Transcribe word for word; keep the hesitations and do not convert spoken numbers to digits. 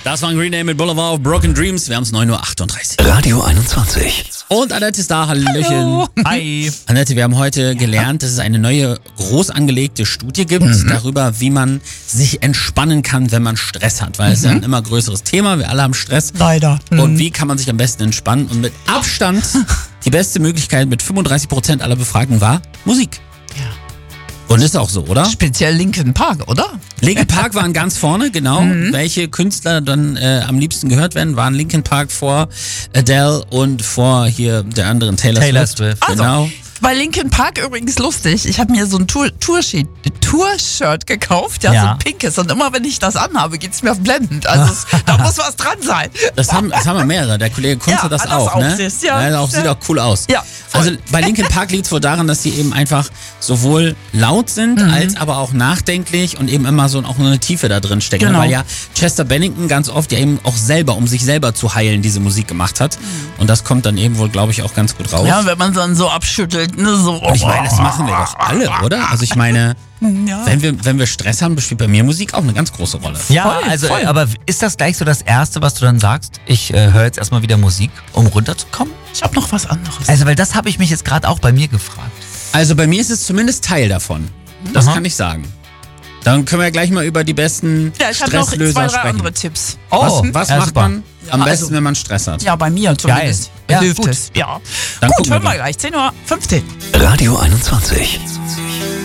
Das war Green Day mit Boulevard of Broken Dreams. Wir haben es neun Uhr achtunddreißig. Radio einundzwanzig. Und Annette ist da. Hallöchen. Hallo. Hi. Annette, wir haben heute gelernt, dass es eine neue, groß angelegte Studie gibt mhm. darüber, wie man sich entspannen kann, wenn man Stress hat. Weil mhm. es ist ja ein immer größeres Thema. Wir alle haben Stress. Leider. Mhm. Und wie kann man sich am besten entspannen? Und mit Abstand die beste Möglichkeit mit fünfunddreißig Prozent aller Befragten war Musik. Ja. Und ist auch so, oder? Speziell Linkin Park, oder? Linkin Park waren ganz vorne, genau. Mhm. Welche Künstler dann äh, am liebsten gehört werden, waren Linkin Park vor Adele und vor hier der anderen Taylor, Taylor Swift. Swift. Genau. Also, bei Linkin Park übrigens lustig. Ich habe mir so ein Tour- Tour-Sheet- Tour-Shirt gekauft, ja, Ja. so ein pinkes. Und immer wenn ich das anhabe, geht's mir blendend. Also es, da muss was dran sein. Das haben, das haben wir mehrere. Der Kollege Kunz Ja, hat das hat das auch, auch, ne? siehst, ja. Ja, auch, sieht Ja. auch cool aus. Ja, voll. Also bei Linkin Park liegt es wohl daran, dass sie eben einfach sowohl laut sind, Mhm. als aber auch nachdenklich und eben immer so auch eine Tiefe da drin steckt. Genau. Weil ja Chester Bennington ganz oft ja eben auch selber, um sich selber zu heilen, diese Musik gemacht hat. Und das kommt dann eben wohl, glaube ich, auch ganz gut raus. Ja, wenn man dann so abschüttelt, ne, so. Und ich meine, das machen wir doch alle, oder? Also ich meine, Ja. wenn wir, wenn wir Stress haben, spielt bei mir Musik auch eine ganz große Rolle. Ja, Voll, also, voll. aber ist das gleich so das Erste, was du dann sagst? Ich äh, höre jetzt erstmal wieder Musik, um runterzukommen? Ich habe noch was anderes. Also, weil das habe ich mich jetzt gerade auch bei mir gefragt. Also bei mir ist es zumindest Teil davon. Das Aha. kann ich sagen. Dann können wir gleich mal über die besten ja, ich habe noch Stresslöser zwei, drei sprechen. andere Tipps. Oh, was was ja, macht super. man am Ja, besten, also- wenn man Stress hat? Ja, bei mir zumindest. Ja, Hilft gut. es. Ja. Dann Gut, gucken wir hören wir mal. gleich. zehn Uhr fünfzehn. Radio einundzwanzig.